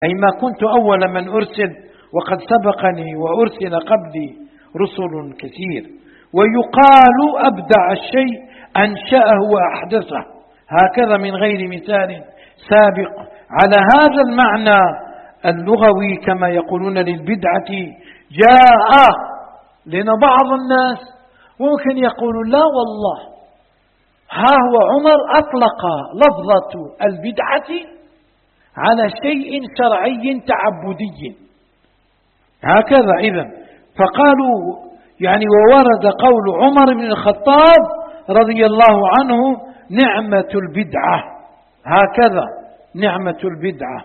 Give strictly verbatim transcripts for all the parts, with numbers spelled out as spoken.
أي ما كنت أول من أرسل وقد سبقني وأرسل قبلي رسل كثير. ويقال أبدع الشيء أنشأه وأحدثه، هكذا من غير مثال سابق. على هذا المعنى اللغوي كما يقولون للبدعة جاء، لأن بعض الناس ممكن يقول لا والله، ها هو عمر أطلق لفظة البدعة على شيء شرعي تعبدي، هكذا إذن. فقالوا يعني وورد قول عمر بن الخطاب رضي الله عنه نعمة البدعة، هكذا نعمة البدعة.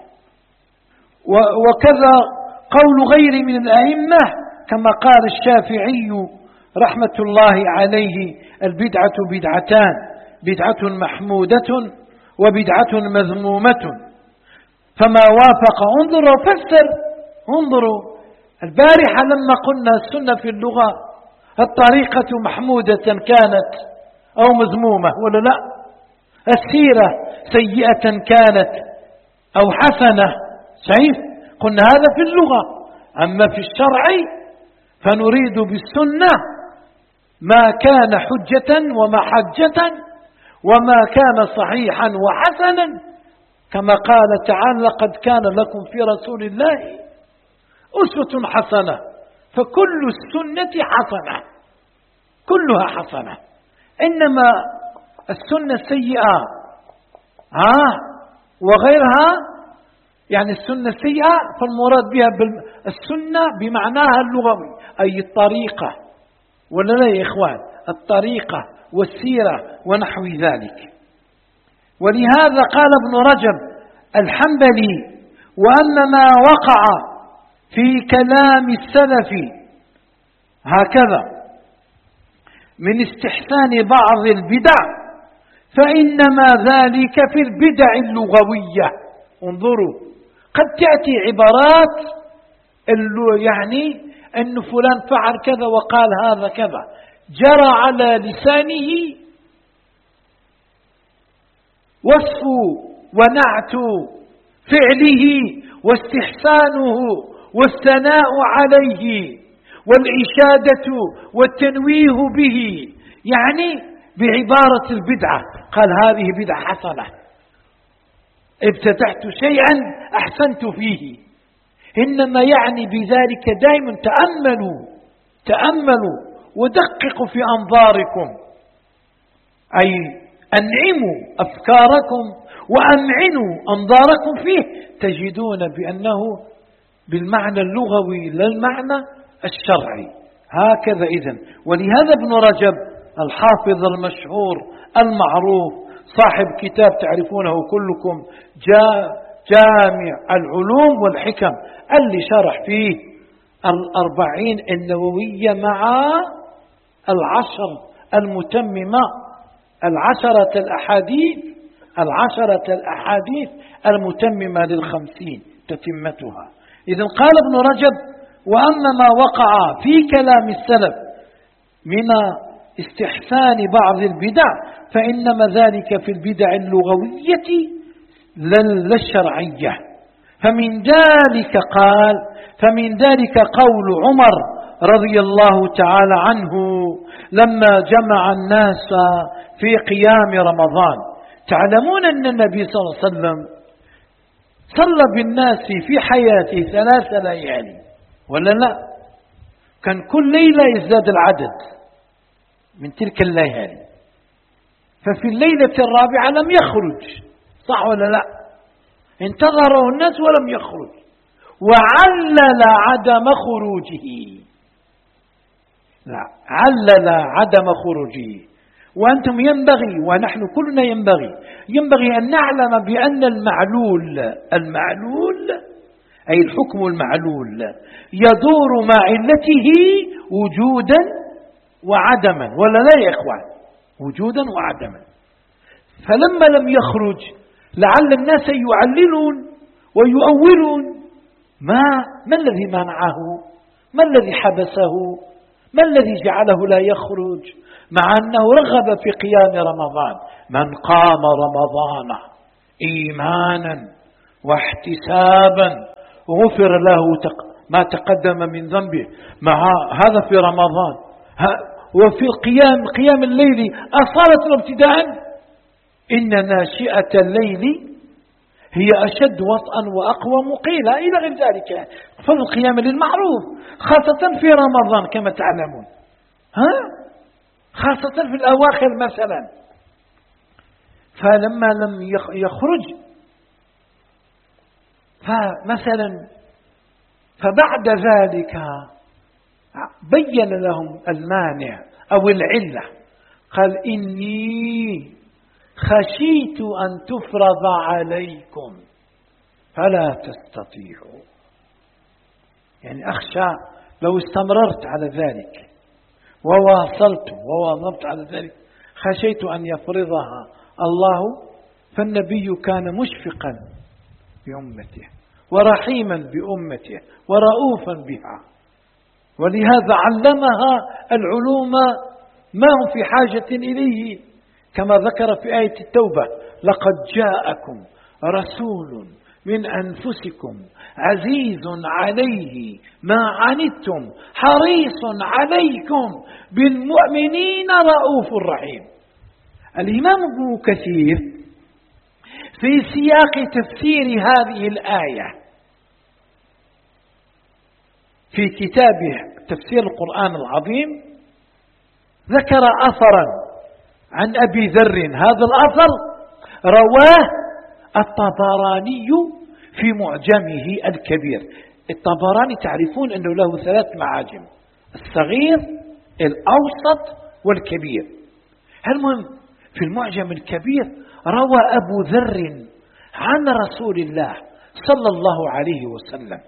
وكذا قول غير من الأئمة كما قال الشافعي رحمة الله عليه البدعة بدعتان، بدعة محمودة وبدعة مذمومة، فما وافق. انظروا فسر، انظروا البارحة لما قلنا السنة في اللغة الطريقة محمودة كانت أو مذمومة ولا لا؟ السيرة سيئة كانت أو حسنة، شايف؟ قلنا هذا في اللغة. أما في الشرع فنريد بالسنة ما كان حجة ومحجة وما كان صحيحا وحسنا، كما قال تعالى لقد كان لكم في رسول الله أسوة حسنة. فكل السنة حسنة، كلها حسنة. إنما السنة السيئة ها وغيرها، يعني السنة السيئة فالمراد بها السنة بمعناها اللغوي أي الطريقة، ولا لا يا إخوان؟ الطريقة والسيرة ونحو ذلك. ولهذا قال ابن رجب الحنبلي وأن ما وقع في كلام السلف هكذا من استحسان بعض البدع فإنما ذلك في البدع اللغوية. انظروا قد تأتي عبارات يعني أن فلان فعل كذا وقال هذا كذا، جرى على لسانه وصف ونعت فعله واستحسانه والثناء عليه والإشادة والتنويه به، يعني بعبارة البدعة قال هذه بدعة حسنة، ابتدعت شيئا أحسنت فيه. إنما يعني بذلك دائما تأملوا تأملوا ودققوا في أنظاركم، أي أنعموا أفكاركم وأمعنوا أنظاركم فيه، تجدون بأنه بالمعنى اللغوي لا المعنى الشرعي. هكذا إذن. ولهذا ابن رجب الحافظ المشهور المعروف صاحب كتاب تعرفونه كلكم جامع العلوم والحكم اللي شرح فيه الأربعين النووية مع العشر المتممة، العشرة الأحاديث العشرة الأحاديث المتممة للخمسين تتمتها. إذن قال ابن رجب وأما ما وقع في كلام السلف من استحسان بعض البدع فإنما ذلك في البدع اللغوية لا الشرعية. فمن ذلك قال فمن ذلك قول عمر رضي الله تعالى عنه لما جمع الناس في قيام رمضان. تعلمون أن النبي صلى الله عليه وسلم صلى بالناس في حياته ثلاث ليالي ولا لا؟ كان كل ليلة يزداد العدد من تلك الليالي، ففي الليلة الرابعة لم يخرج، صح ولا لا؟ انتظروا الناس ولم يخرج، وعلل عدم خروجه، لا علل عدم خروجه. وأنتم ينبغي ونحن كلنا ينبغي ينبغي أن نعلم بأن المعلول المعلول أي الحكم المعلول يدور مع علته وجودا وعدما، ولا لا يا إخوان؟ وجودا وعدما. فلما لم يخرج لعل الناس يعللون ويؤولون ما ما الذي منعه، ما الذي حبسه، ما الذي جعله لا يخرج، مع أنه رغب في قيام رمضان. من قام رمضان إيمانا واحتسابا غفر له ما تقدم من ذنبه. مع هذا في رمضان. وفي القيام قيام الليل أصالة وابتداء إن ناشئة الليل هي أشد وطئا وأقوى مقيلة إلى غير ذلك. فالقيام للمعروف خاصة في رمضان كما تعلمون، ها خاصة في الأواخر مثلا. فلما لم يخرج فمثلا فبعد ذلك بين لهم المانع أو العلة، قال إني خشيت أن تفرض عليكم فلا تستطيعوا. يعني أخشى لو استمررت على ذلك وواصلت وواظبت على ذلك خشيت أن يفرضها الله. فالنبي كان مشفقا بأمته ورحيما بأمته ورؤوفا بها، ولهذا علمها العلوم ما هم في حاجة إليه، كما ذكر في آية التوبة: لقد جاءكم رسول من أنفسكم عزيز عليه ما عنتم حريص عليكم بالمؤمنين رؤوف رحيم. الإمام ابن كثير في سياق تفسير هذه الآية في كتابه تفسير القرآن العظيم ذكر أثرا عن أبي ذر. هذا الأثر رواه الطبراني في معجمه الكبير. الطبراني تعرفون أنه له ثلاث معاجم: الصغير الأوسط والكبير. المهم في المعجم الكبير روى أبو ذر عن رسول الله صلى الله عليه وسلم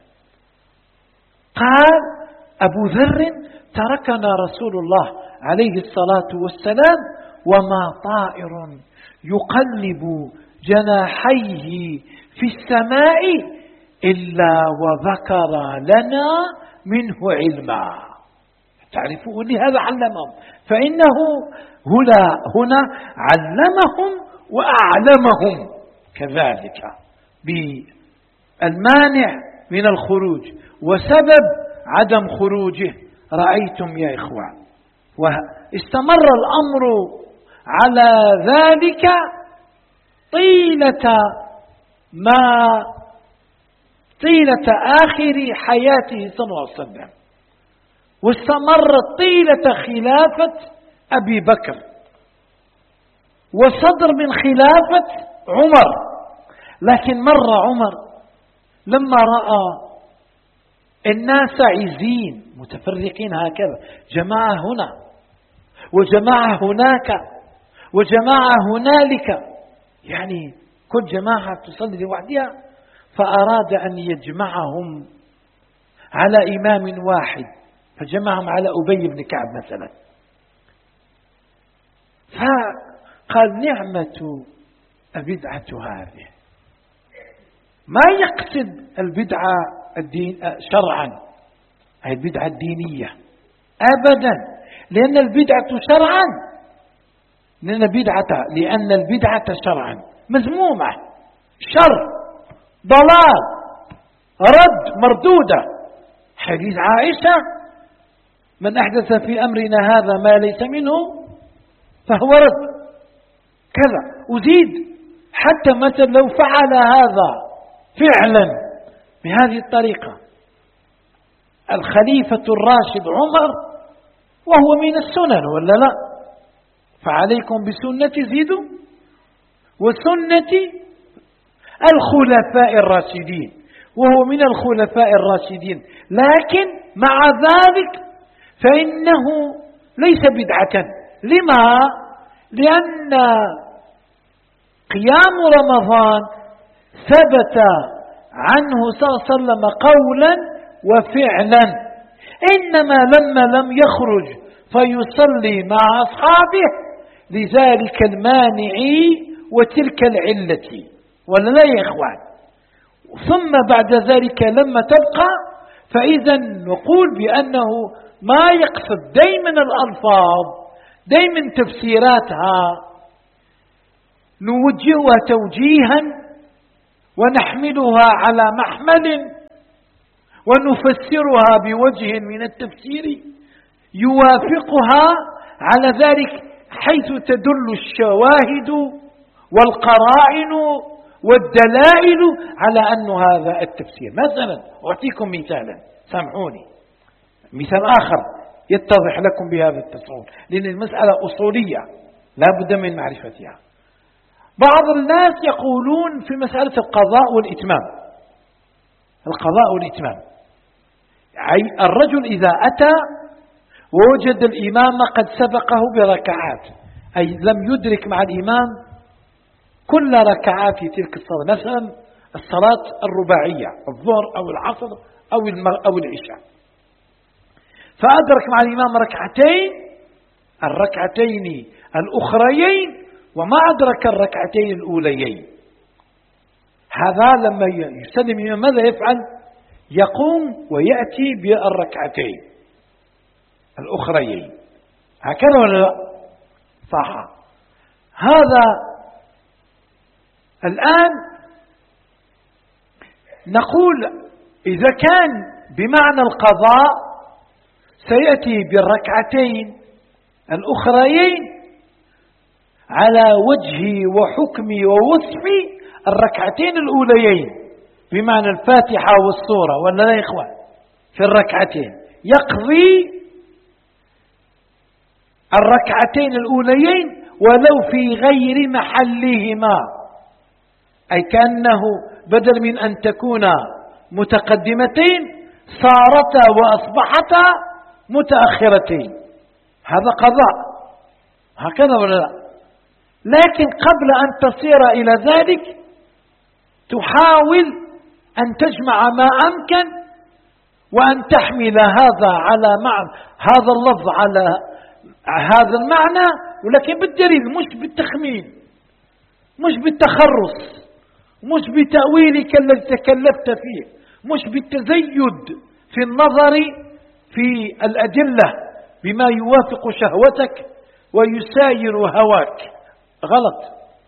قال: أبو ذر تركنا رسول الله عليه الصلاة والسلام وما طائر يقلب جناحيه في السماء إلا وذكر لنا منه علما. تعرفوا لهذا علمهم، فإنه هنا, هنا علمهم وأعلمهم كذلك بالمانع من الخروج وسبب عدم خروجه. رأيتم يا إخوان. واستمر الأمر على ذلك طيلة ما طيلة آخر حياته صلى الله عليه وسلم، واستمرت طيلة خلافة أبي بكر وصدر من خلافة عمر. لكن مر عمر لما رأى الناس عزين متفرقين هكذا، جماعة هنا وجماعة هناك وجماعة هنالك، يعني كل جماعة تصلي لوحدها، فأراد أن يجمعهم على إمام واحد، فجمعهم على أبي بن كعب مثلا. فقال: نعمة البدعة هذه. ما يقصد البدعة الدين شرعا أي البدعة الدينية أبدا، لأن البدعة شرعا لأن البدعة لأن البدعة شرعا مذمومة، شر، ضلال، رد، مردودة. حديث عائشة: من أحدث في أمرنا هذا ما ليس منه فهو رد. كذا أزيد حتى مثلا لو فعل هذا فعلا بهذه الطريقة الخليفة الراشد عمر وهو من السنن ولا لا، فعليكم بسنة زيدوا وسنة الخلفاء الراشدين، وهو من الخلفاء الراشدين. لكن مع ذلك فإنه ليس بدعة. لما؟ لأن قيام رمضان ثبت عنه صلى الله عليه وسلم قولا وفعلا، إنما لما لم يخرج فيصلي مع أصحابه لذلك المانع وتلك العلة، ولا لا يا إخوان؟ ثم بعد ذلك لما تبقى فإذا نقول بأنه ما يقصد دائما الألفاظ دائما تفسيراتها نوجهها توجيها ونحملها على محمل ونفسرها بوجه من التفسير يوافقها على ذلك، حيث تدل الشواهد والقرائن والدلائل على أن هذا التفسير. مثلا أعطيكم مثالا، سامحوني، مثال آخر يتضح لكم بهذا التصور، لأن المسألة أصولية لا بد من معرفتها. بعض الناس يقولون في مسألة القضاء والإتمام، القضاء والإتمام، أي الرجل إذا أتى ووجد الإمام قد سبقه بركعات، أي لم يدرك مع الإمام كل ركعات تلك الصلاة، مثلا الصلاة الرباعية، الظهر أو العصر أو أو العشاء، فأدرك مع الإمام ركعتين، الركعتين الأخريين، وما أدرك الركعتين الأوليين. هذا لما يسلم الإمام ماذا يفعل؟ يقوم ويأتي بالركعتين الأخريين، هكذا ولا لا؟ صح. هذا الآن نقول إذا كان بمعنى القضاء سيأتي بالركعتين الأخريين على وجه وحكم ووصف الركعتين الأوليين، بمعنى الفاتحة والسورة، ولا لا يا إخوان؟ في الركعتين يقضي الركعتين الأوليين ولو في غير محلهما، أي كأنه بدل من أن تكون متقدمتين صارتا وأصبحتا متأخرتين، هذا قضاء، هكذا ولا لا؟ لكن قبل أن تصير إلى ذلك تحاول أن تجمع ما أمكن، وأن تحمل هذا على معنى هذا اللفظ على هذا المعنى، ولكن بالدليل، مش بالتخمين، مش بالتخرص، مش بتأويلك الذي تكلفت فيه، مش بالتزيد في النظر في الأدلة بما يوافق شهوتك ويساير هواك، غلط.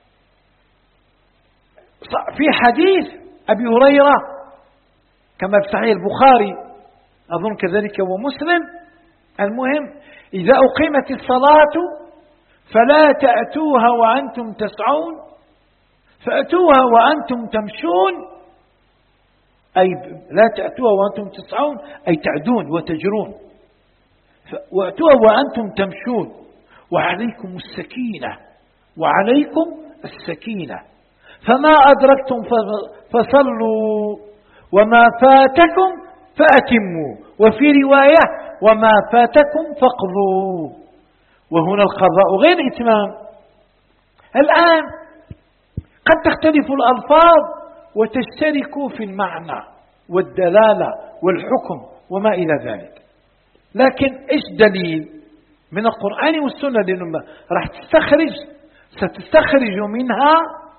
في حديث أبي هريرة كما في صحيح البخاري أظن كذلك ومسلم، المهم إذا أقيمت الصلاة فلا تأتوها وأنتم تسعون، فأتوها وأنتم تمشون، أي لا تأتوها وأنتم تسعون أي تعدون وتجرون، وأتوها وأنتم تمشون، وعليكم السكينة، وعليكم السكينة، فما أدركتم فصلوا وما فاتكم فأتموا، وفي رواية وما فاتكم فاقضوا، وهنا القضاء غير الإتمام. الآن قد تختلف الألفاظ وتشترك في المعنى والدلالة والحكم وما إلى ذلك، لكن إيش دليل من القرآن والسنة؟ لأنه راح تستخرج ستستخرج منها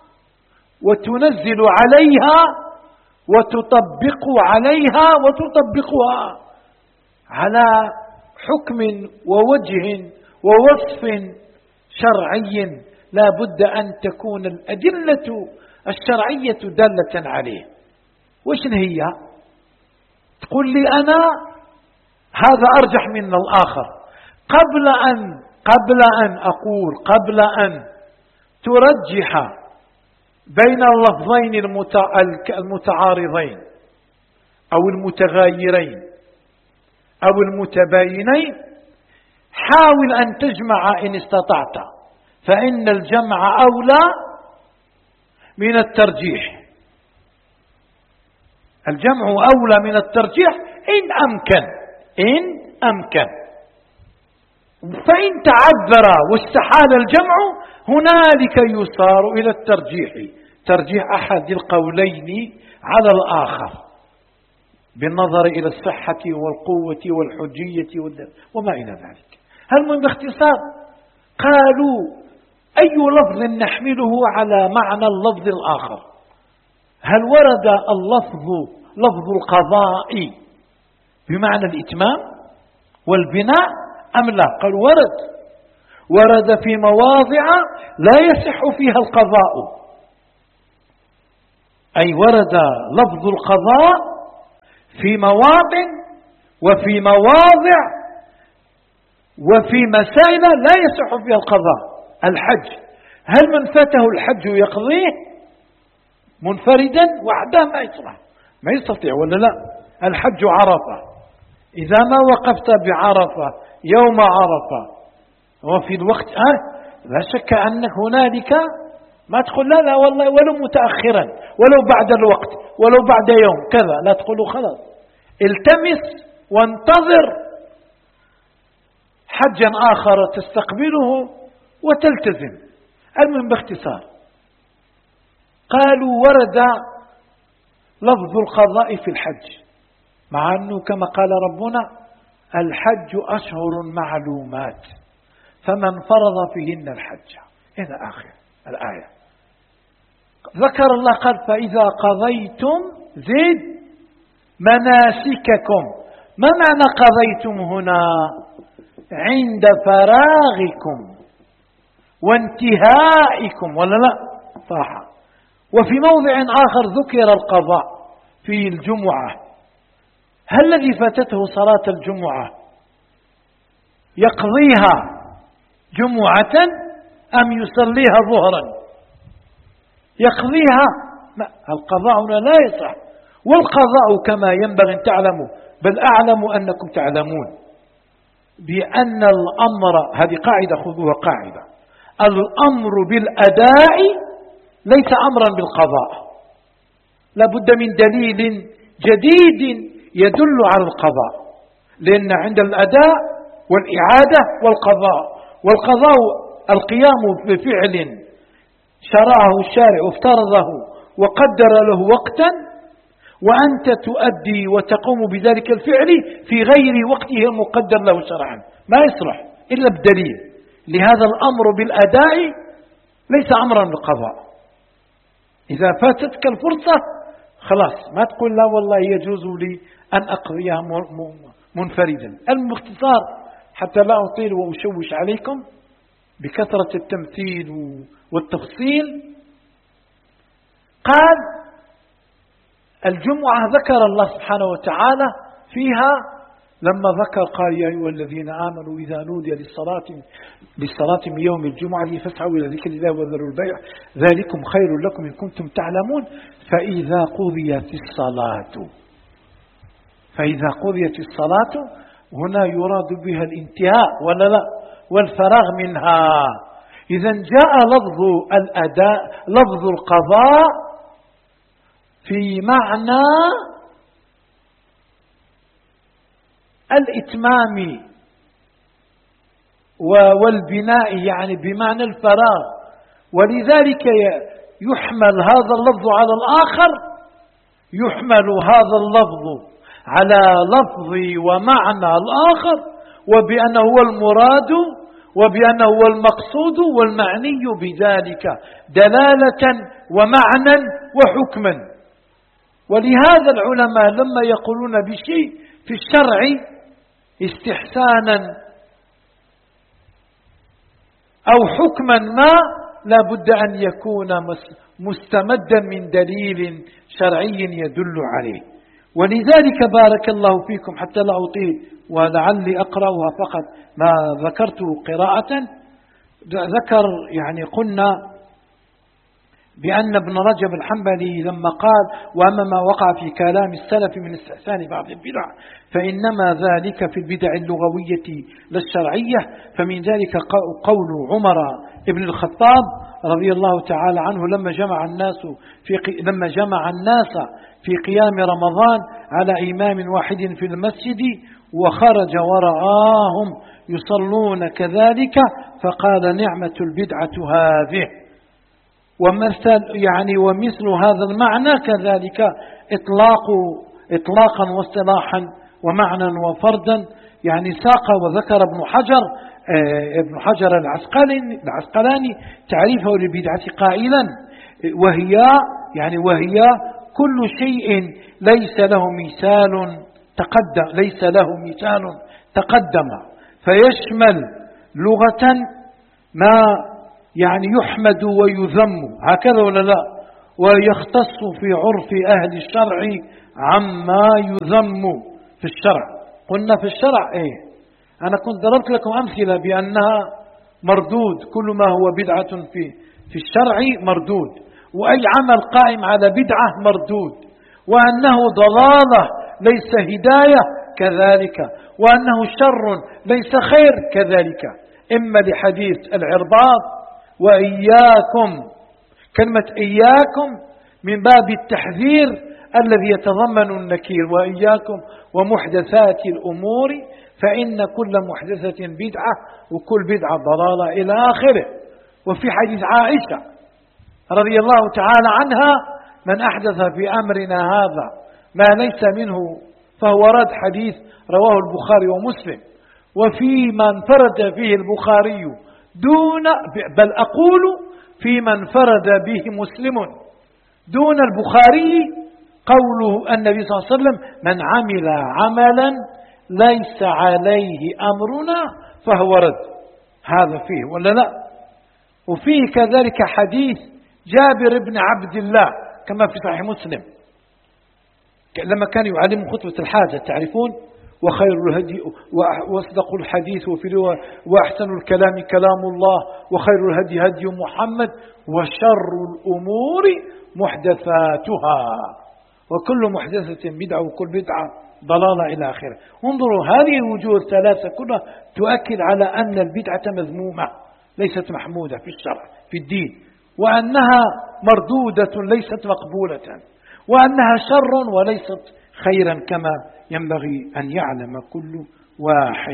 وتنزل عليها وتطبق عليها وتطبقها على حكم ووجه ووصف شرعي، لا بد أن تكون الأدلة الشرعية دالة عليه. وش هي؟ تقول لي أنا هذا أرجح من الآخر، قبل أن قبل أن أقول قبل أن ترجح بين اللفظين المتعارضين أو المتغايرين أو المتباينين، حاول أن تجمع إن استطعت، فإن الجمع أولى من الترجيح، الجمع أولى من الترجيح إن أمكن إن أمكن فإن تعذر واستحال الجمع هنالك يصار إلى الترجيح، ترجيح أحد القولين على الآخر بالنظر إلى الصحة والقوة والحجية وما إلى ذلك. هل من باختصار قالوا أي لفظ نحمله على معنى اللفظ الآخر؟ هل ورد اللفظ لفظ القضاء بمعنى الإتمام والبناء أم لا؟ قال ورد ورد في مواضع لا يصح فيها القضاء، أي ورد لفظ القضاء في مواطن وفي مواضع وفي مسائل لا يصح فيها القضاء. الحج، هل من فاته الحج يقضيه منفردا وحده؟ ما يصلح، ما يستطيع ولا لا؟ الحج عرفة، إذا ما وقفت بعرفة يوم عرفة وفي الوقت آه لا شك أنك هنالك ما تقول لا لا والله ولو متأخرا ولو بعد الوقت ولو بعد يوم كذا، لا تقولوا خلاص، التمس وانتظر حجا آخر تستقبله وتلتزم. المهم باختصار قالوا ورد لفظ القضاء في الحج، مع أنه كما قال ربنا الحج أشهر معلومات فمن فرض فيهن الحج إلى آخر الآية. ذكر الله قال فإذا قضيتم زيد مناسككم. ما معنى قضيتم هنا؟ عند فراغكم وانتهائكم ولا لا؟ صح. وفي موضع آخر ذكر القضاء في الجمعة. هل الذي فاتته صلاة الجمعة يقضيها جمعة أم يصليها ظهرا؟ يقضيها. القضاء هنا لا يصح. والقضاء كما ينبغي أن تعلموا، بل أعلم أنكم تعلمون، بأن الأمر، هذه قاعدة خذوها قاعدة، الأمر بالأداء ليس أمرا بالقضاء، لابد من دليل جديد يدل على القضاء، لأن عند الأداء والإعادة والقضاء، والقضاء القيام بفعل شرعه الشارع وافترضه وقدر له وقتا، وأنت تؤدي وتقوم بذلك الفعل في غير وقته المقدر له شرعا، ما يصلح إلا بدليل. لهذا الأمر بالأداء ليس أمرا بالقضاء. إذا فاتتك الفرصة خلاص ما تقول لا والله يجوز لي أن أقضيها منفردا. المختصار حتى لا أطيل وأشوش عليكم بكثرة التمثيل والتفصيل، قال الجمعة ذكر الله سبحانه وتعالى فيها لما ذكر قال يا أيها الذين آمنوا إذا نودي للصلاة للصلاة من يوم الجمعة فاسعوا إلى ذكر الله وذروا البيع ذلكم خير لكم إن كنتم تعلمون. فإذا قضيت الصلاة فإذا قضيت الصلاة هنا يراد بها الانتهاء ولا لا والفراغ منها. إذا جاء لفظ الأداء لفظ القضاء في معنى الإتمام والبناء، يعني بمعنى الفراغ، ولذلك يحمل هذا اللفظ على الآخر، يحمل هذا اللفظ على لفظ ومعنى الآخر، وبأنه هو المراد وبأنه هو المقصود والمعني بذلك دلالة ومعنى وحكما. ولهذا العلماء لما يقولون بشيء في الشرع استحسانا أو حكما ما لا بد أن يكون مستمدا من دليل شرعي يدل عليه. ولذلك بارك الله فيكم حتى لا أطيل ولعلي أقرأها فقط ما ذكرت قراءة، ذكر يعني قلنا بأن ابن رجب الحنبلي لما قال وأما ما وقع في كلام السلف من استحسان بعض البدع فإنما ذلك في البدع اللغوية لا الشرعية، فمن ذلك قول عمر ابن الخطاب رضي الله تعالى عنه لما جمع الناس في لما جمع الناس في قيام رمضان على إمام واحد في المسجد وخرج ورآهم يصلون كذلك فقال نعمة البدعة هذه. ومثل يعني ومثل هذا المعنى كذلك إطلاق إطلاقا واصطلاحا ومعنى وفردا، يعني ساق وذكر ابن حجر ابن حجر العسقلاني العسقلاني تعريفه للبدعة قائلا وهي يعني وهي كل شيء ليس له مثال تقدم ليس له مثال تقدم فيشمل لغة ما يعني يحمد ويذم هكذا ولا لا، ويختص في عرف أهل الشرع عما يذم في الشرع. قلنا في الشرع إيه؟ أنا كنت ضربت لكم أمثلة بأنها مردود، كل ما هو بدعة في في الشرع مردود، وأي عمل قائم على بدعة مردود، وأنه ضلالة ليس هداية كذلك، وأنه شر ليس خير كذلك. إما لحديث العرباض وإياكم، كلمة إياكم من باب التحذير الذي يتضمن النكير، وإياكم ومحدثات الأمور فإن كل محدثة بدعة وكل بدعة ضلالة إلى آخره. وفي حديث عائشة رضي الله تعالى عنها: من أحدث في أمرنا هذا ما ليس منه فهو رد، حديث رواه البخاري ومسلم. وفي من انفرد فيه البخاري دون، بل أقول في من انفرد به مسلم دون البخاري، قوله النبي صلى الله عليه وسلم: من عمل عملا ليس عليه أمرنا فهو رد. هذا فيه ولا لا؟ وفيه كذلك حديث جابر بن عبد الله كما في صحيح مسلم لما كان يعلم خطبة الحاجة، تعرفون: وخير الهدي واصدق الحديث وفي وأحسن الكلام كلام الله وخير الهدي هدي محمد وشر الأمور محدثاتها وكل محدثة بدعة وكل بدعة ضلالة إلى آخره. انظروا، هذه الوجوه الثلاثة كلها تؤكد على أن البدعة مذمومة ليست محمودة في الشرع في الدين، وأنها مردودة ليست مقبولة، وأنها شر وليست خيرا كما ينبغي أن يعلم كل واحد.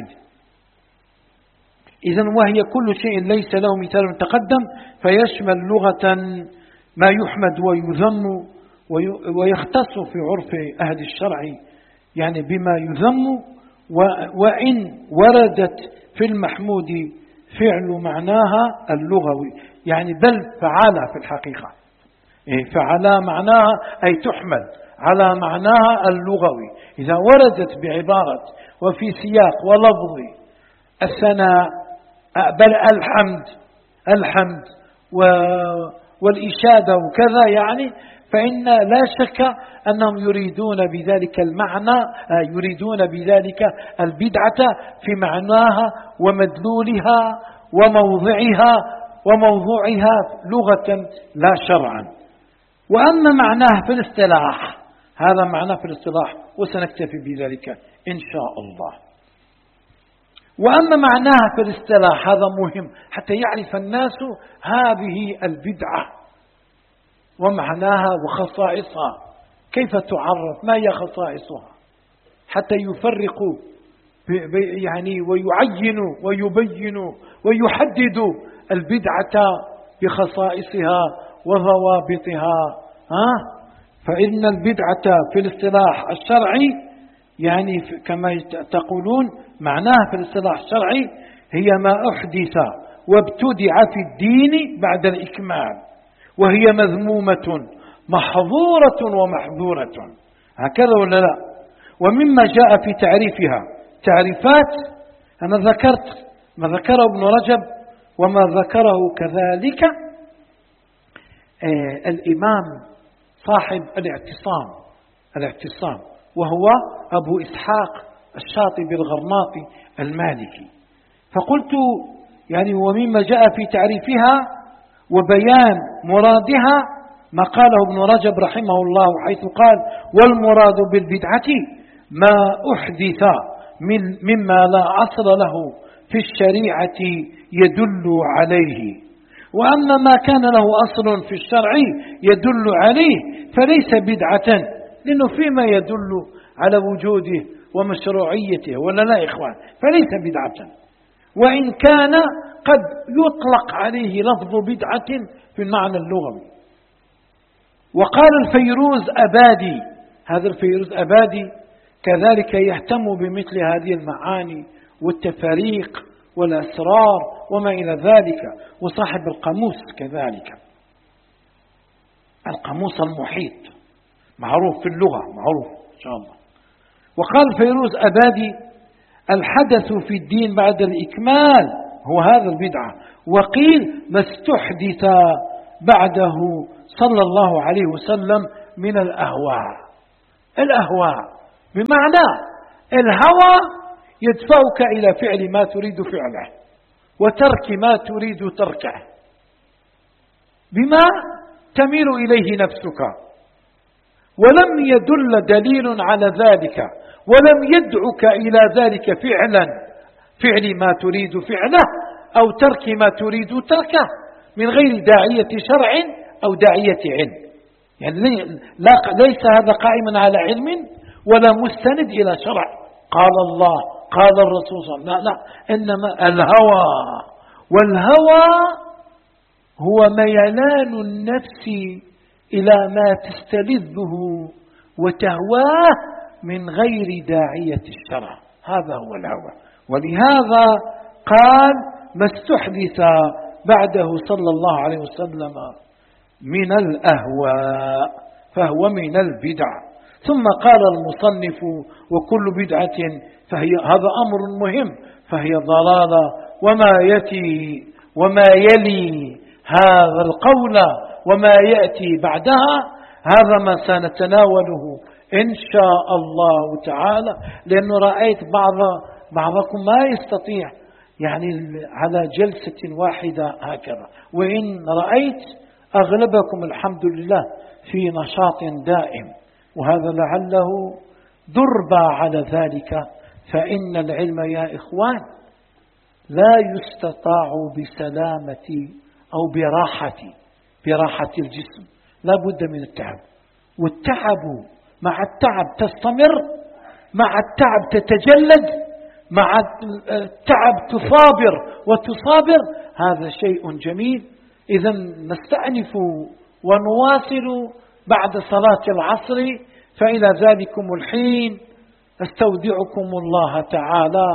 إذن وهي كل شيء ليس له مثال تقدم، فيشمل لغة ما يحمد ويذم ويختص في عرف أهل الشرع يعني بما يذم، وإن وردت في المحمود فعل معناها اللغوي، يعني بل فعل في الحقيقة، فعل معناها أي تحمل على معناها اللغوي إذا وردت بعبارة وفي سياق ولفظ الثناء بل الحمد الحمد والإشادة وكذا، يعني فإن لا شك أنهم يريدون بذلك المعنى، يريدون بذلك البدعة في معناها ومدلولها وموضعها وموضوعها لغة لا شرعا. وأما معناه في الاصطلاح، هذا معناه في الاصطلاح وسنكتفي بذلك إن شاء الله. وأما معناها في الاصطلاح هذا مهم حتى يعرف الناس هذه البدعة ومعناها وخصائصها، كيف تعرف، ما هي خصائصها، حتى يفرقوا يعني ويعينوا ويبينوا ويحددوا البدعة بخصائصها وضوابطها. ها؟ فإن البدعة في الاصطلاح الشرعي يعني كما تقولون معناها في الاصطلاح الشرعي هي ما أحدث وابتدع في الدين بعد الإكمال، وهي مذمومة محظورة ومحظورة، هكذا ولا لا؟ ومما جاء في تعريفها تعريفات، أنا ذكرت ما ذكره ابن رجب وما ذكره كذلك آه الإمام صاحب الاعتصام الاعتصام وهو أبو إسحاق الشاطبي الغرناطي المالكي. فقلت يعني ومما جاء في تعريفها وبيان مرادها ما قاله ابن رجب رحمه الله، حيث قال: والمراد بالبدعة ما أحدث من مما لا أصل له في الشريعة يدل عليه، وأما ما كان له أصل في الشرع يدل عليه فليس بدعة، لأنه فيما يدل على وجوده ومشروعيته، ولا لا إخوان؟ فليس بدعة، وإن كان قد يطلق عليه لفظ بدعة في المعنى اللغوي. وقال الفيروز أبادي، هذا الفيروز أبادي كذلك يهتم بمثل هذه المعاني والتفاريق والأسرار وما إلى ذلك، وصاحب القاموس كذلك، القاموس المحيط معروف في اللغة، معروف إن شاء الله. وقال فيروز أبادي: الحدث في الدين بعد الإكمال هو هذا البدعة، وقيل ما استحدث بعده صلى الله عليه وسلم من الأهواء. الأهواء بمعنى الهوى يدفعك إلى فعل ما تريد فعله وترك ما تريد تركه بما تميل إليه نفسك، ولم يدل دليل على ذلك ولم يدعك إلى ذلك فعلا فعل ما تريد فعله أو ترك ما تريد تركه من غير داعية شرع أو داعية علم. يعني ليس هذا قائما على علم ولا مستند إلى شرع قال الله قال الرسول صلى الله عليه وسلم، لا لا، إنما الهوى، والهوى هو ميلان النفس إلى ما تستلذه وتهواه من غير داعية الشرع، هذا هو الهوى. ولهذا قال ما استحدث بعده صلى الله عليه وسلم من الأهواء فهو من البدع. ثم قال المصنف وكل بدعة فهي، هذا أمر مهم، فهي ضلالة. وما يأتي وما يلي هذا القول وما يأتي بعدها هذا ما سنتناوله إن شاء الله تعالى، لأنه رأيت بعض بعضكم ما يستطيع يعني على جلسة واحدة هكذا، وإن رأيت أغلبكم الحمد لله في نشاط دائم، وهذا لعله دربا على ذلك. فإن العلم يا إخوان لا يستطاع بسلامة أو براحة براحة الجسم، لا بد من التعب، والتعب مع التعب تستمر، مع التعب تتجلد، مع التعب تصابر وتصابر، هذا شيء جميل. إذا نستأنف ونواصل بعد صلاة العصر، فإلى ذلكم الحين استودعكم الله تعالى،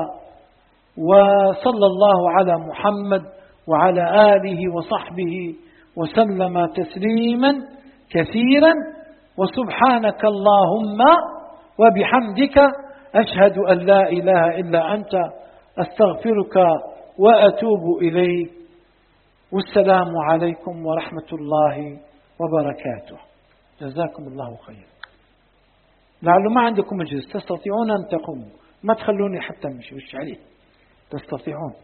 وصلى الله على محمد وعلى آله وصحبه وسلم تسليما كثيرا. وسبحانك اللهم وبحمدك أشهد أن لا إله إلا أنت أستغفرك وأتوب إليك. والسلام عليكم ورحمة الله وبركاته. جزاكم الله خير. لعله ما عندكم مجلس تستطيعون أن تقوموا، ما تخلوني حتى أمشي وش عليه، تستطيعون.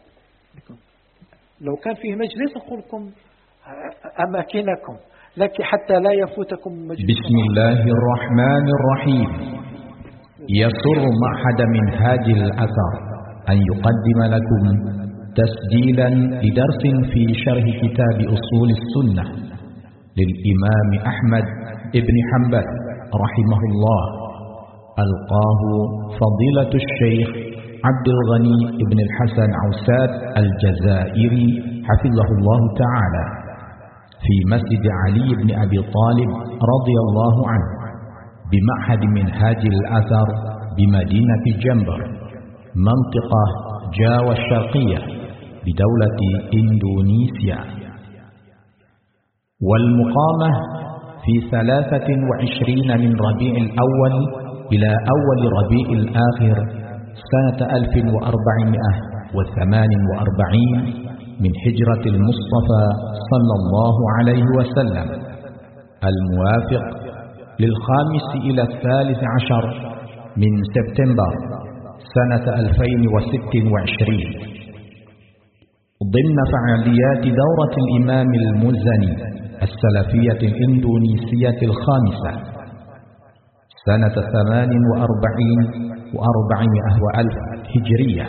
لو كان فيه مجلس أقول لكم أماكنكم، لكن حتى لا يفوتكم مجلس. بسم الله الرحمن الرحيم. يسر معهد منهاج الأثر أن يقدم لكم تسجيلا لدرس في شرح كتاب أصول السنة للإمام أحمد بن حنبل رحمه الله، ألقاه فضيلة الشيخ عبد الغني بن الحسن عوساد الجزائري حفظه الله تعالى في مسجد علي بن أبي طالب رضي الله عنه بمعهد منهاج الأثر بمدينة جنبر منطقة جاوة الشرقية بدولة إندونيسيا، والمقامة في ثلاثة وعشرين من ربيع الأول إلى أول ربيع الآخر سنة ألف وأربعمائة وثمان وأربعين من هجرة المصطفى صلى الله عليه وسلم، الموافق للخامس إلى الثالث عشر من سبتمبر سنة ألفين وست وعشرين، ضمن فعاليات دورة الإمام المزني السلفية الإندونيسية الخامسة سنة ثمان وأربعين وأربعمائة وألف هجرية.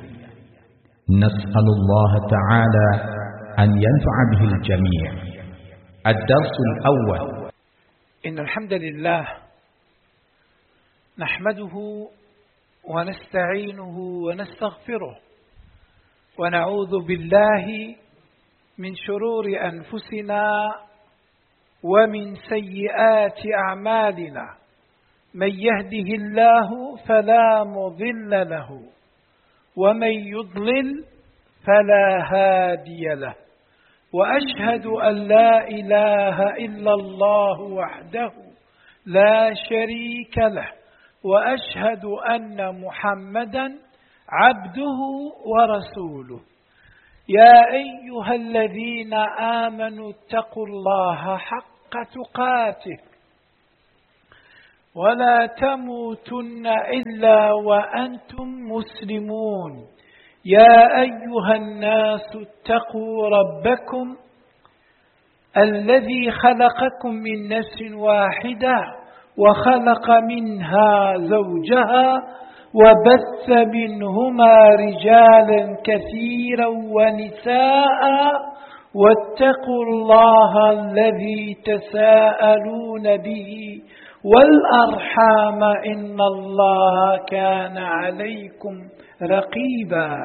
نسأل الله تعالى أن ينفع به الجميع. الدرس الأول. إن الحمد لله نحمده ونستعينه ونستغفره، ونعوذ بالله من شرور أنفسنا ومن سيئات أعمالنا، من يهده الله فلا مضل له ومن يضلل فلا هادي له، وأشهد أن لا إله إلا الله وحده لا شريك له، وأشهد أن محمدا عبده ورسوله. يا أيها الذين آمنوا اتقوا الله حق تقاته ولا تموتن إلا وأنتم مسلمون. يا أيها الناس اتقوا ربكم الذي خلقكم من نفس واحدة وخلق منها زوجها وبث منهما رجالا كثيرا ونساء واتقوا الله الذي تساءلون به والأرحام إن الله كان عليكم رقيبا.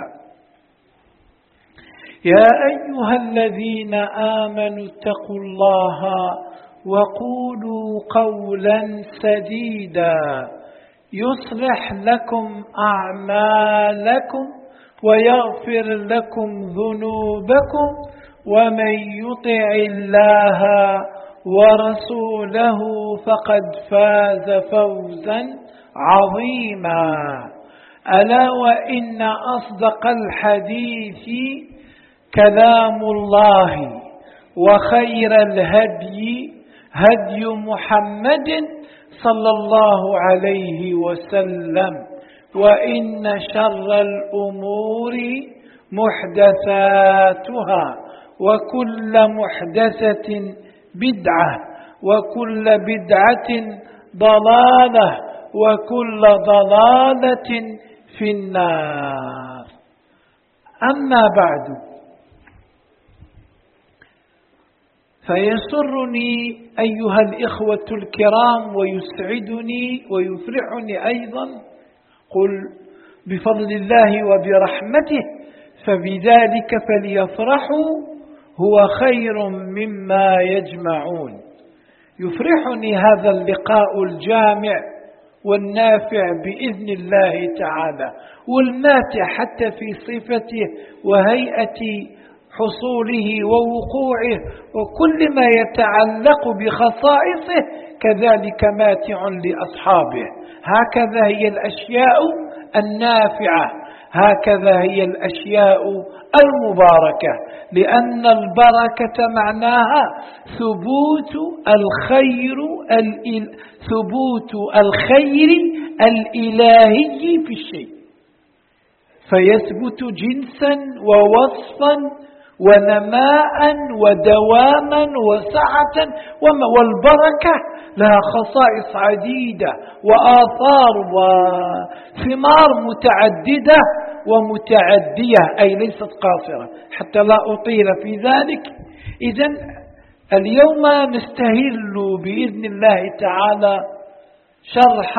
يا أيها الذين آمنوا اتقوا الله وقولوا قولا سديدا يصلح لكم أعمالكم ويغفر لكم ذنوبكم ومن يطع الله ورسوله فقد فاز فوزا عظيما. ألا وإن أصدق الحديث كلام الله وخير الهدي هدي محمد صلى الله عليه وسلم وإن شر الأمور محدثاتها وكل محدثة بدعة وكل بدعة ضلالة وكل ضلالة في النار. أما بعد، فيسرني أيها الإخوة الكرام ويسعدني ويفرحني أيضا قل بفضل الله وبرحمته فبذلك فليفرحوا هو خير مما يجمعون. يفرحني هذا اللقاء الجامع والنافع بإذن الله تعالى والماتع حتى في صفته وهيئة حصوله ووقوعه وكل ما يتعلق بخصائصه كذلك ماتع لأصحابه. هكذا هي الأشياء النافعة، هكذا هي الأشياء المباركة، لأن البركة معناها ثبوت الخير ثبوت الخير الإلهي في الشيء، فيثبت جنسا ووصفا ونماء ودواما وسعة. والبركة لها خصائص عديدة وآثار وثمار متعددة ومتعدية، أي ليست قاصرة، حتى لا أطيل في ذلك. إذن اليوم نستهل بإذن الله تعالى شرح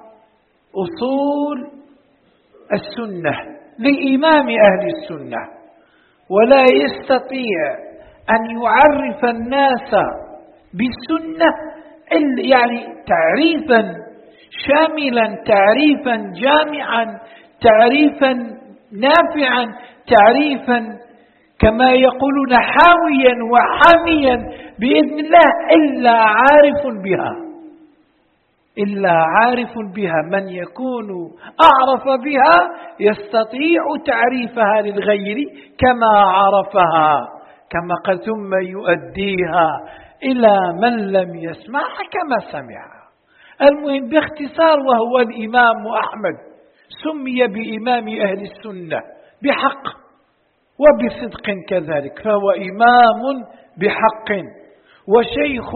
أصول السنة لإمام أهل السنة، ولا يستطيع أن يعرف الناس بالسنة يعني تعريفا شاملا، تعريفا جامعا، تعريفا نافعا، تعريفا كما يقولون حاويا وحاميا بإذن الله إلا عارف بها، إلا عارف بها. من يكون أعرف بها يستطيع تعريفها للغير كما عرفها، كما قال ثم يؤديها إلى من لم يسمعها كما سمعها. المهم باختصار، وهو الإمام أحمد سمي بإمام أهل السنة بحق وبصدق كذلك، فهو إمام بحق وشيخ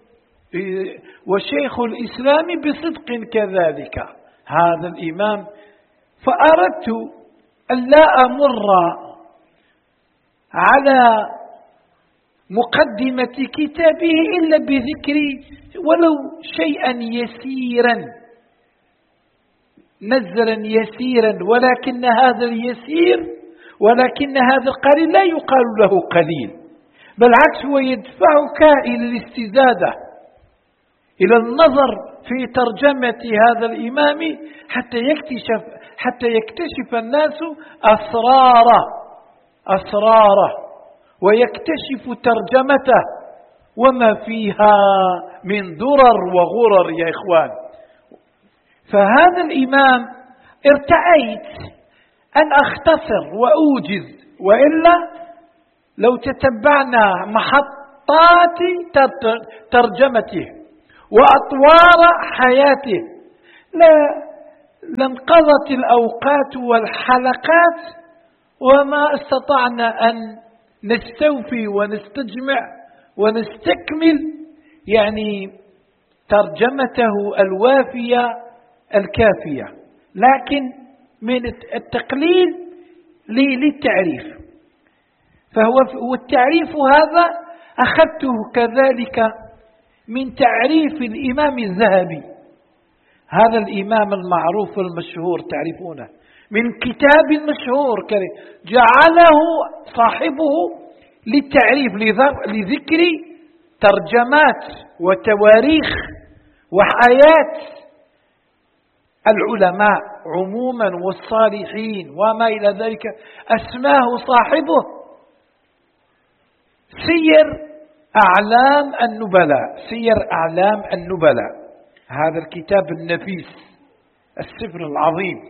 وشيخ الإسلام بصدق كذلك هذا الإمام. فأردت أن لا أمر على مقدمة كتابه إلا بذكر ولو شيئا يسيرا نزلا يسيرا، ولكن هذا اليسير ولكن هذا القليل لا يقال له قليل، بالعكس هو يدفعك إلى الاستزادة، إلى النظر في ترجمة هذا الإمام حتى يكتشف حتى يكتشف الناس أسراره أسراره ويكتشف ترجمته وما فيها من درر وغرر يا إخوان. فهذا الإمام ارتأيت أن أختصر وأوجز، وإلا لو تتبعنا محط محطات ترجمته وأطوار حياته لا لانقضت الأوقات والحلقات وما استطعنا أن نستوفي ونستجمع ونستكمل يعني ترجمته الوافية الكافية، لكن من التقليل للتعريف. فهو والتعريف هذا أخذته كذلك من تعريف الإمام الذهبي، هذا الإمام المعروف المشهور تعرفونه، من كتاب مشهور جعله صاحبه للتعريف لذكر ترجمات وتواريخ وحياة العلماء عموما والصالحين وما إلى ذلك، أسماه صاحبه سير أعلام النبلاء، سير أعلام النبلاء، هذا الكتاب النفيس السفر العظيم.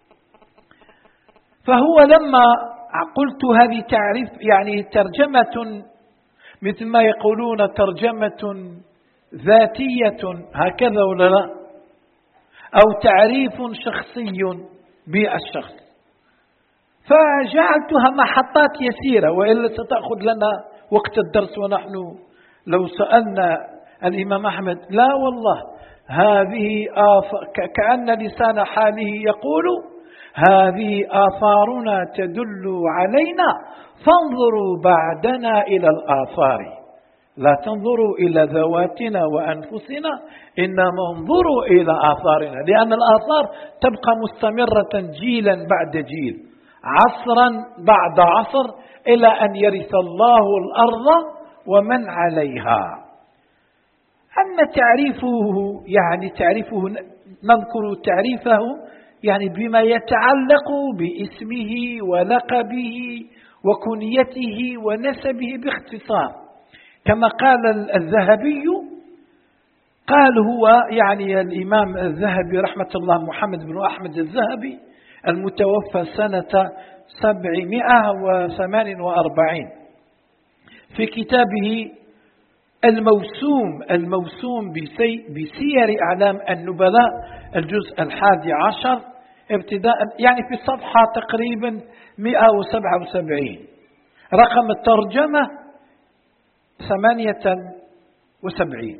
فهو لما قلت هذه تعريف يعني ترجمة مثل ما يقولون ترجمة ذاتية هكذا ولا لا، أو تعريف شخصي بالشخص، فجعلتها محطات يسيرة وإلا ستأخذ لنا وقت الدرس، ونحن لو سألنا الإمام أحمد لا والله هذه كأن لسان حاله يقول هذه آثارنا تدل علينا فانظروا بعدنا إلى الآثار، لا تنظروا إلى ذواتنا وأنفسنا إنما انظروا إلى آثارنا، لأن الآثار تبقى مستمرة جيلا بعد جيل، عصرا بعد عصر، إلى أن يرث الله الأرض ومن عليها. أما تعريفه يعني تعريفه نذكر تعريفه يعني بما يتعلق باسمه ولقبه وكنيته ونسبه باختصار، كما قال الذهبي، قال هو يعني الإمام الذهبي رحمة الله محمد بن أحمد الذهبي المتوفى سنة سبعمائة وثمان وأربعين، في كتابه الموسوم الموسوم بسير أعلام النبلاء الجزء الحادي عشر ابتداء يعني في الصفحة تقريبا مئة وسبعة وسبعين، رقم الترجمة ثمانية وسبعين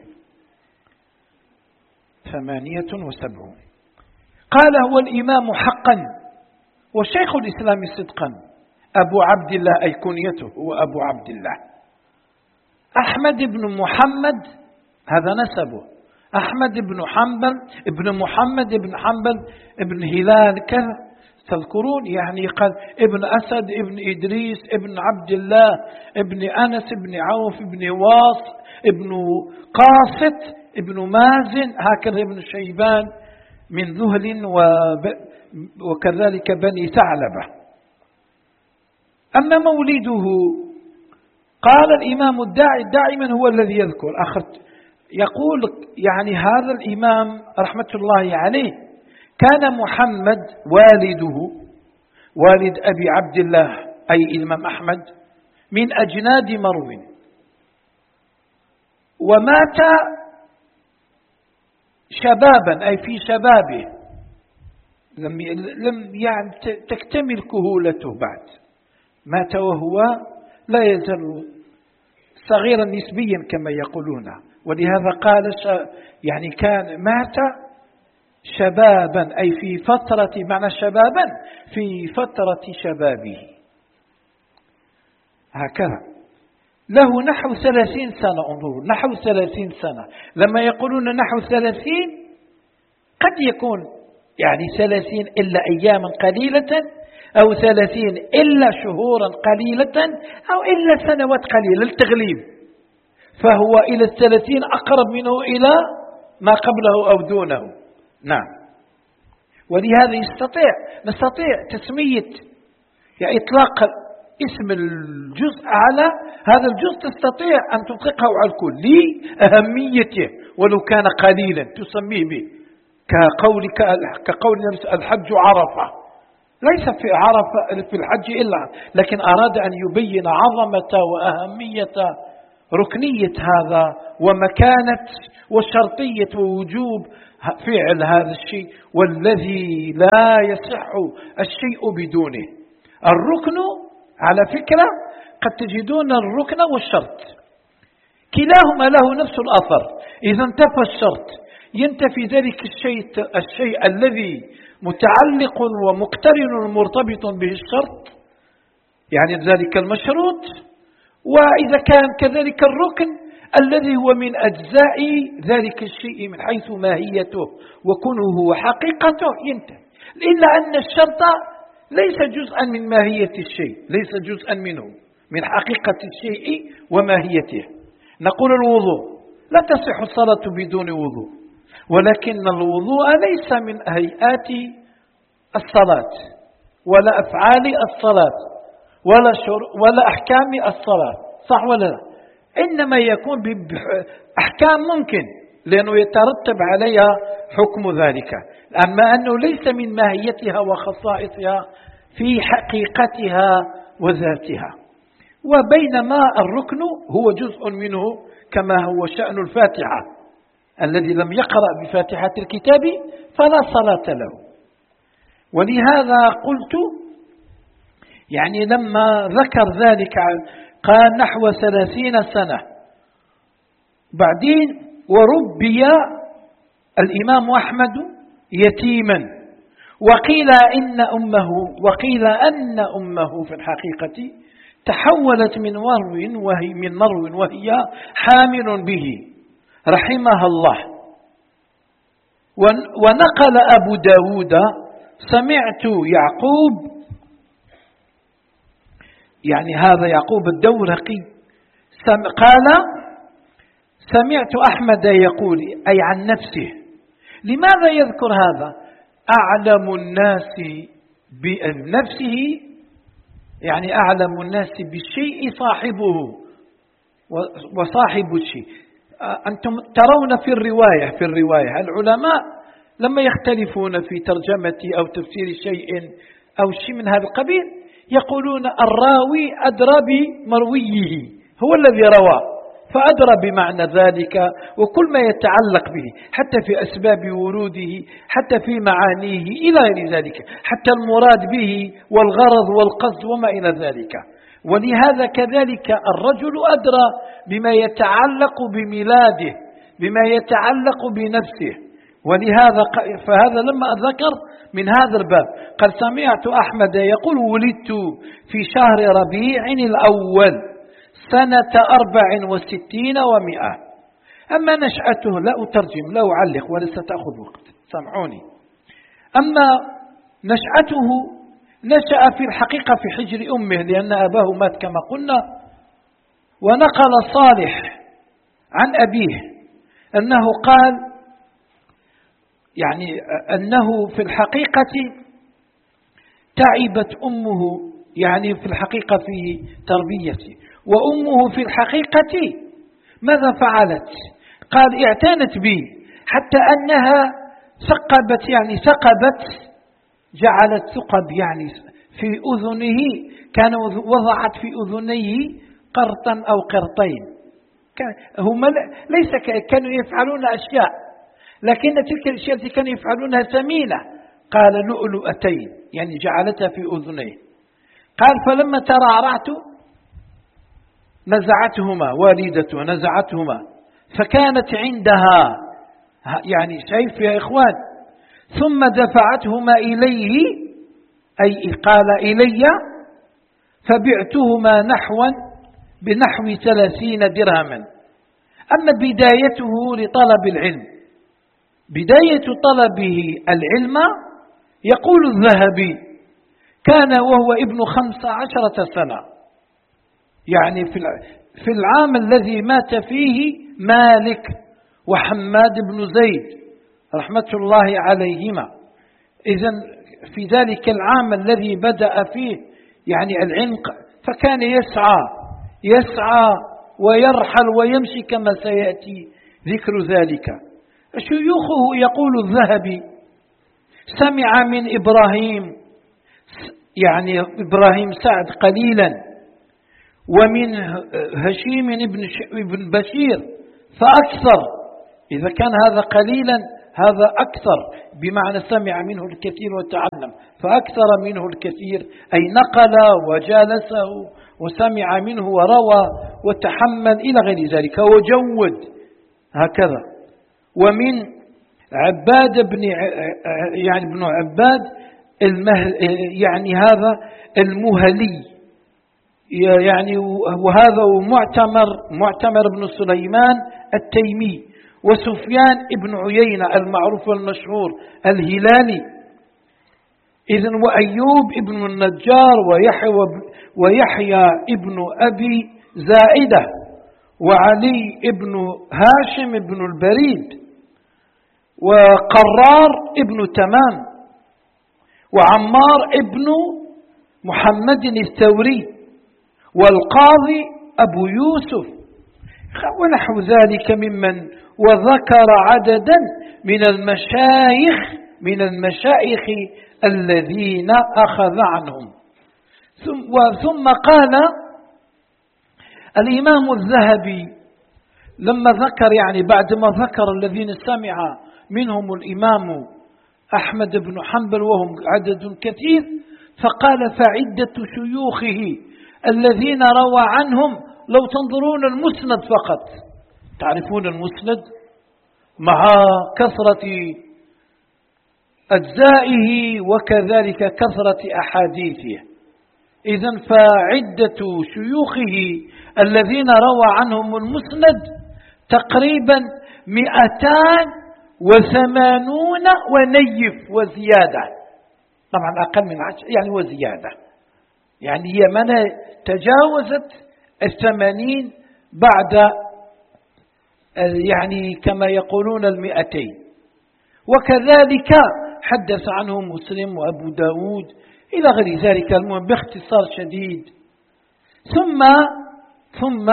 ثمانية وسبعون. قال هو الإمام حقا وشيخ الإسلام صدقا أبو عبد الله، أي كنيته هو أبو عبد الله أحمد بن محمد، هذا نسبه أحمد بن حنبل ابن محمد بن حنبل ابن هلال كذا، تذكرون يعني قال ابن أسد ابن إدريس ابن عبد الله ابن أنس ابن عوف ابن واص ابن قاسط ابن مازن، هكذا ابن شيبان من ذهل وكذلك بني ثعلبة. أما مولده قال الإمام الداعي دائما هو الذي يذكر آخر يقول يعني هذا الإمام رحمة الله عليه كان محمد والده والد أبي عبد الله أي الإمام أحمد من أجناد مرو، ومات شبابا أي في شبابه، لم لم يعني تكتمل كهولته بعد، مات وهو لا يزال صغيرا نسبيا كما يقولون، ولهذا قال يعني كان مات شبابا أي في فترة، معنى شبابا في فترة شبابه هكذا، له نحو ثلاثين سنة. انظروا نحو ثلاثين سنة، لما يقولون نحو ثلاثين قد يكون يعني ثلاثين إلا أياما قليلة أو ثلاثين إلا شهورا قليلة أو إلا سنوات قليلة للتغليب، فهو إلى الثلاثين أقرب منه إلى ما قبله أو دونه. نعم، ولهذا يستطيع نستطيع تسمية يعني إطلاق اسم الجزء على هذا الجزء، تستطيع أن تطلقه على الكل لأهميته ولو كان قليلا تسميه به، كقولك كقول الحج عرفة، ليس في عرفة في الحج إلا، لكن أراد أن يبين عظمة وأهمية ركنية هذا ومكانة وشرطية ووجوب فعل هذا الشيء، والذي لا يصح الشيء بدونه. الركن على فكرة قد تجدون الركن والشرط كلاهما له نفس الأثر. إذا انتفى الشرط ينتفي ذلك الشيء, الشيء الذي متعلق ومقترن مرتبط به الشرط، يعني ذلك المشروط. وإذا كان كذلك الركن الذي هو من أجزاء ذلك الشيء من حيث ماهيته وكونه وحقيقته ينتهي. إلا أن الشرط ليس جزءا من ماهية الشيء، ليس جزءا منه من حقيقة الشيء وماهيته. نقول الوضوء لا تصح الصلاة بدون وضوء، ولكن الوضوء ليس من هيئات الصلاة ولا أفعال الصلاة ولا ولا أحكام الصلاة، صح ولا لا؟ إنما يكون بأحكام ممكن لأنه يترتب عليها حكم ذلك، أما أنه ليس من ماهيتها وخصائصها في حقيقتها وذاتها. وبينما الركن هو جزء منه كما هو شأن الفاتحة، الذي لم يقرأ بفاتحة الكتاب فلا صلاة له. ولهذا قلت يعني لما ذكر ذلك قال نحو ثلاثين سنة بعدين وربي الإمام أحمد يتيما، وقيل إن أمه وقيل أن أمه في الحقيقة تحولت من مرو وهي من مرو وهي حامل به رحمها الله. ونقل أبو داود سمعت يعقوب، يعني هذا يعقوب الدورقي، قال سمعت أحمد يقول أي عن نفسه. لماذا يذكر هذا؟ أعلم الناس بنفسه، يعني أعلم الناس بالشيء صاحبه وصاحب الشيء. أنتم ترون في الرواية في الرواية العلماء لما يختلفون في ترجمة أو تفسير شيء أو شيء من هذا القبيل يقولون الراوي أدرى بمرويه، هو الذي روى فأدرى بمعنى ذلك وكل ما يتعلق به، حتى في أسباب وروده، حتى في معانيه إلى غير ذلك، حتى المراد به والغرض والقصد وما إلى ذلك. ولهذا كذلك الرجل أدرى بما يتعلق بميلاده، بما يتعلق بنفسه. ولهذا فهذا لما ذكر من هذا الباب قال سمعت أحمد يقول ولدت في شهر ربيع الأول سنة أربع وستين ومئة. أما نشأته لا أترجم لا أعلق ولا ستأخذ وقت، سامحوني. أما نشأته نشأ في الحقيقة في حجر أمه لأن أباه مات كما قلنا. ونقل صالح عن أبيه أنه قال يعني أنه في الحقيقة تعبت أمه، يعني في الحقيقة في تربيته، وأمه في الحقيقة ماذا فعلت؟ قال اعتنت بي حتى أنها ثقبت، يعني ثقبت جعلت ثقب يعني في أذنه، كان وضعت في أذنيه قرطا أو قرطين. هم ليس كانوا يفعلون أشياء، لكن تلك الأشياء التي كانوا يفعلونها ثمينة. قال لؤلؤتين، يعني جعلتها في أذنيه. قال فلما ترعرعت نزعتهما والدته نزعتهما فكانت عندها، يعني شايف يا إخوان، ثم دفعتهما إليه أي قال إلي فبعتهما نحوا بنحو ثلاثين درهما. أما بدايته لطلب العلم، بداية طلبه العلم يقول الذهبي كان وهو ابن خمس عشرة سنة، يعني في العام الذي مات فيه مالك وحماد بن زيد رحمة الله عليهما. إذن في ذلك العام الذي بدأ فيه يعني العلم، فكان يسعى يسعى ويرحل ويمشي كما سيأتي ذكر ذلك. شيوخه يقول الذهبي سمع من إبراهيم، يعني إبراهيم سعد قليلا، ومن هشيم بن بشير فأكثر. إذا كان هذا قليلا هذا أكثر، بمعنى سمع منه الكثير وتعلم، فأكثر منه الكثير أي نقل وجالسه وسمع منه وروى وتحمل إلى غير ذلك وجود هكذا. ومن عباد بن يعني بن عباد المه يعني هذا المهلي يعني، وهذا معتمر معتمر بن سليمان التيمي، وسفيان بن عيينة المعروف والمشهور الهلالي. إذن وأيوب بن النجار ويحيى ويحيى ابن أبي زائدة وعلي بن هاشم بن البريد وقرار ابن تمام وعمار ابن محمد الثوري والقاضي أبو يوسف ونحو ذلك ممن، وذكر عددا من المشايخ من المشايخ الذين أخذ عنهم. ثم قال الإمام الذهبي لما ذكر يعني بعد ما ذكر الذين سمع منهم الإمام أحمد بن حنبل وهم عدد كثير، فقال فعدة شيوخه الذين روى عنهم، لو تنظرون المسند فقط، تعرفون المسند مع كثرة أجزائه وكذلك كثرة أحاديثه، إذن فعدة شيوخه الذين روى عنهم المسند تقريبا مئتان وثمانون ونيف وزيادة، طبعا أقل من عشر يعني وزيادة، يعني هي من تجاوزت الثمانين بعد يعني كما يقولون المئتين. وكذلك حدث عنه مسلم وأبو داود إلى غير ذلك، المهم باختصار شديد. ثم ثم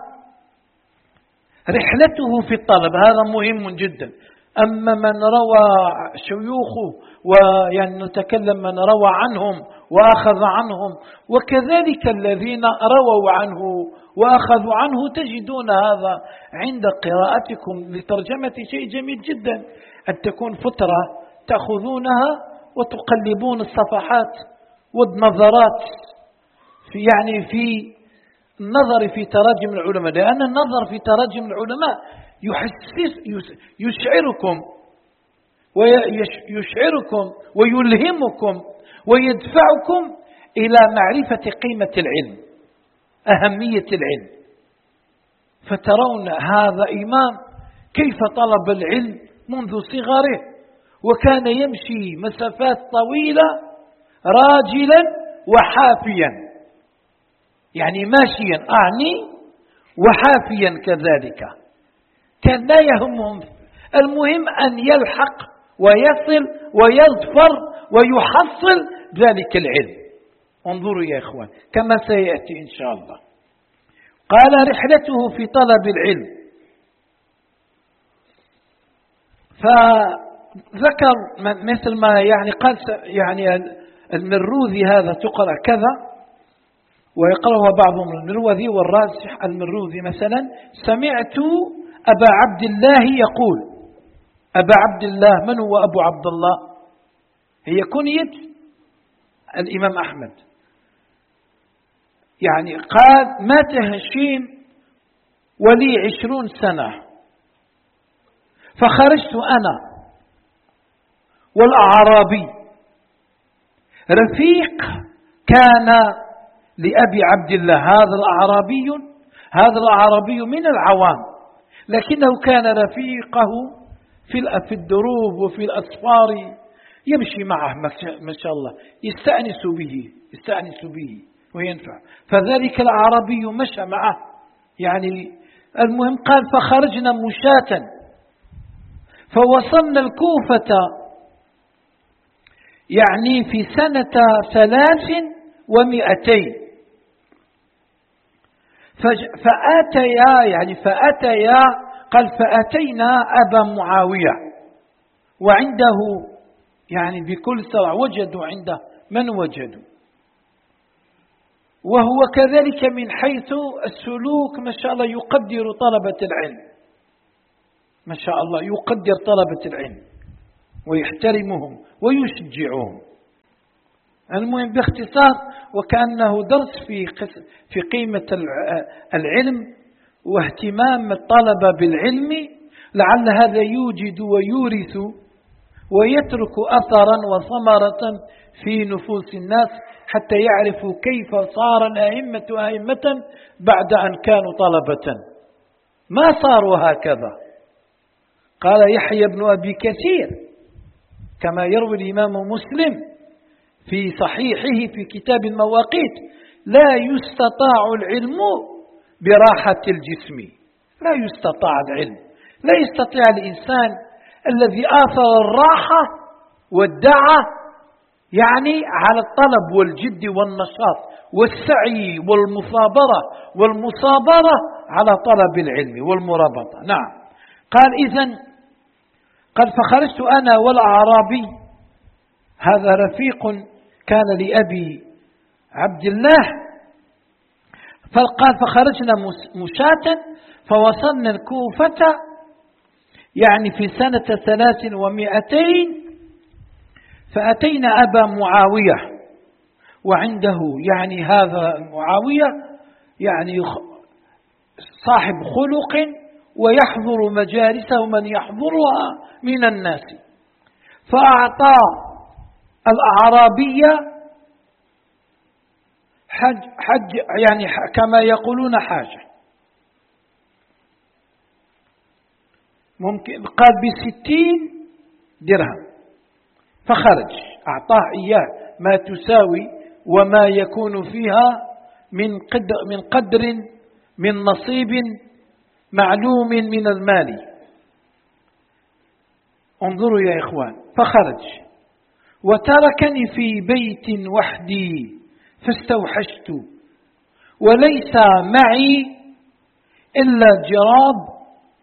رحلته في الطلب، هذا مهم جدا. أما من روى شيوخه ويعني نتكلم من روى عنهم وأخذ عنهم، وكذلك الذين رووا عنه وأخذوا عنه، تجدون هذا عند قراءتكم لترجمة شيء جميل جدا، أن تكون فترة تأخذونها وتقلبون الصفحات والنظرات في يعني في النظر في تراجم العلماء، لأن النظر في تراجم العلماء يحسس يشعركم ويشعركم ويلهمكم ويدفعكم إلى معرفة قيمة العلم، أهمية العلم. فترون هذا إمام كيف طلب العلم منذ صغره، وكان يمشي مسافات طويلة راجلا وحافيا، يعني ماشيا أعني وحافيا كذلك، كان لا يهمهم، المهم أن يلحق ويصل ويظفر ويحصل ذلك العلم. انظروا يا إخوان كما سيأتي إن شاء الله. قال رحلته في طلب العلم، فذكر مثل ما يعني قال يعني المروذي هذا تقرأ كذا ويقرأها بعضهم المروذي والراسح المروذي مثلا، سمعت أبا عبد الله يقول. أبا عبد الله من هو أبو عبد الله؟ هي كنية الإمام أحمد. يعني قال مات هشيم ولي عشرون سنة، فخرجت أنا والأعرابي رفيق كان لأبي عبد الله. هذا الأعرابي هذا الأعرابي من العوام، لكنه كان رفيقه في الدروب وفي الأسفار، يمشي معه ما شاء الله، يستأنس به يستأنس به وينفع. فذلك الأعرابي مشى معه يعني. المهم قال فخرجنا مشاة فوصلنا الكوفة يعني في سنة ثلاث ومئتين، فأتيا يعني فأتيا قال فأتينا أبا معاوية وعنده يعني بكل سرعة وجدوا عنده من وجدوا. وهو كذلك من حيث السلوك ما شاء الله يقدر طلبة العلم، ما شاء الله يقدر طلبة العلم ويحترمهم ويشجعهم. المهم باختصار، وكأنه درس في في قيمة العلم واهتمام الطلبة بالعلم، لعل هذا يوجد ويورث ويترك أثرا وثمرة في نفوس الناس حتى يعرفوا كيف صار الأئمة أئمة بعد أن كانوا طلبة، ما صاروا هكذا. قال يحيى بن أبي كثير كما يروي الإمام مسلم في صحيحه في كتاب المواقيت: لا يستطاع العلم براحة الجسم. لا يستطاع العلم، لا يستطيع الإنسان الذي آثر الراحة وادعى يعني على الطلب والجد والنشاط والسعي والمثابرة والمصابرة على طلب العلم والمرابطة. نعم. قال إذن قال فخرجت أنا والأعرابي، هذا رفيق كان لأبي عبد الله، فقال فخرجنا مشاة فوصلنا الكوفة يعني في سنة ثلاث ومائتين، فأتينا أبا معاوية وعنده يعني هذا معاوية يعني صاحب خلق ويحضر مجالسه من يحضرها من الناس، فأعطى الأعرابية حج, حج يعني كما يقولون حاجة، ممكن قال بستين درهم، فخرج أعطاه إياه ما تساوي وما يكون فيها من قدر من قدر من نصيب معلوم من المال. انظروا يا إخوان، فخرج وتركني في بيت وحدي فاستوحشت وليس معي إلا جراب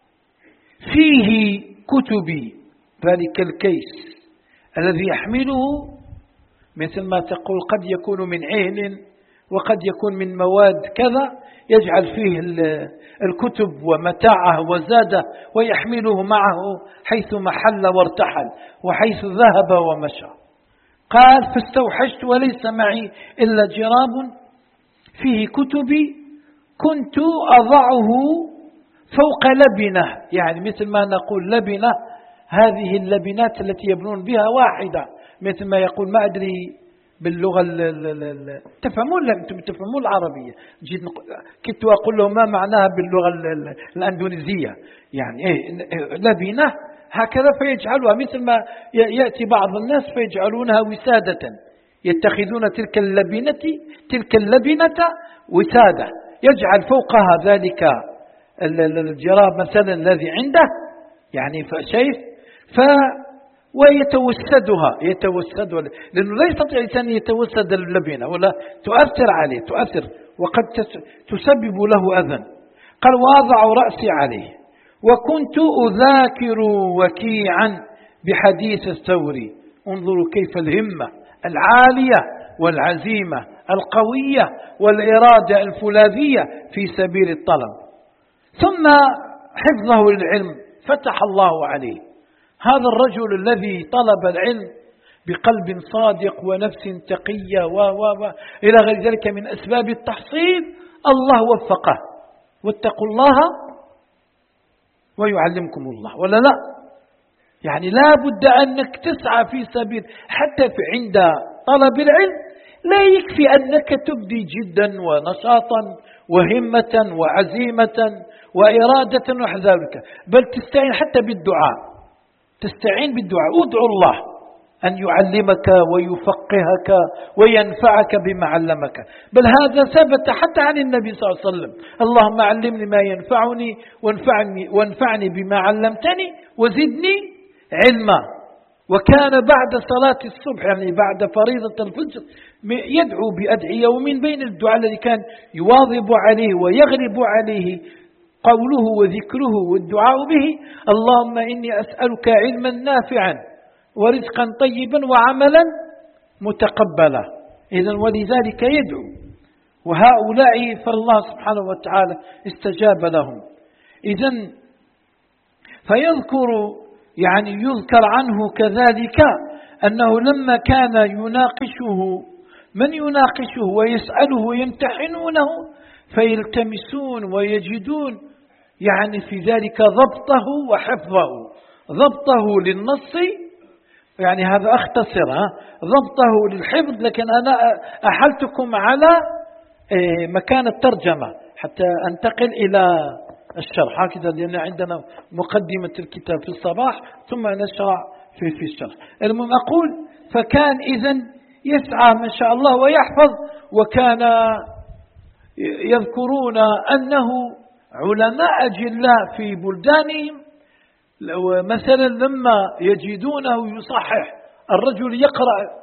فيه كتبي، ذلك الكيس الذي يحمله مثل ما تقول قد يكون من عهن وقد يكون من مواد كذا، يجعل فيه الكتب ومتاعه وزاده ويحمله معه حيث محل وارتحل وحيث ذهب ومشى. قال فاستوحشت وليس معي إلا جراب فيه كتبي كنت أضعه فوق لبنة، يعني مثل ما نقول لبنة، هذه اللبنات التي يبنون بها واحدة، مثل ما يقول ما أدري باللغة تفهمون لا أنتم تفهمون العربية، جيت كنت أقول لهم ما معناها باللغة الأندونيسية، يعني إيه لبنة هكذا، فيجعلوها مثل ما يأتي بعض الناس فيجعلونها وسادة، يتخذون تلك اللبنة تلك اللبنة وسادة، يجعل فوقها ذلك الجراب مثلا الذي عنده، يعني شايف ف ويتوسدها يتوسدها لأنه لا يستطيع الإنسان يتوسد اللبنة ولا تؤثر عليه تؤثر وقد تسبب له أذى. قال وأضع رأسي عليه وكنت أذاكر وكيعا بحديث الثوري. انظروا كيف الهمة العالية والعزيمة القوية والإرادة الفولاذية في سبيل الطلب، ثم حفظه للعلم فتح الله عليه. هذا الرجل الذي طلب العلم بقلب صادق ونفس تقية و و و إلى غير ذلك من أسباب التحصيل، الله وفقه. واتقوا الله ويعلمكم الله، ولا لا؟ يعني لا بد أنك تسعى في سبيل، حتى في عند طلب العلم لا يكفي أنك تبدي جدا ونشاطا وهمة وعزيمة وإرادة وحذارك، بل تستعين حتى بالدعاء، تستعين بالدعاء، ادعو الله أن يعلمك ويفقهك وينفعك بما علمك، بل هذا ثبت حتى عن النبي صلى الله عليه وسلم: اللهم علمني ما ينفعني وانفعني, وانفعني بما علمتني وزدني علما. وكان بعد صلاة الصبح يعني بعد فريضة الفجر يدعو بأدعية، ومن بين الدعاء الذي كان يواظب عليه ويغلب عليه قوله وذكره والدعاء به: اللهم إني أسألك علما نافعا ورزقا طيبا وعملا متقبلا. إذن ولذلك يدعو. وهؤلاء فالله سبحانه وتعالى استجاب لهم. إذن فيذكر يعني يذكر عنه كذلك أنه لما كان يناقشه من يناقشه ويسأله ويمتحنونه فيلتمسون ويجدون يعني في ذلك ضبطه وحفظه، ضبطه للنص يعني هذا أختصر ضبطه للحفظ، لكن أنا أحلتكم على مكان الترجمة حتى أنتقل إلى الشرح هكذا، لأن عندنا مقدمة الكتاب في الصباح ثم نشرع في في الشرح. المهم أقول فكان إذن يسعى ما شاء الله ويحفظ، وكان يذكرون أنه علماء أجلاء في بلدانهم مثلا لما يجدونه يصحح الرجل يقرأ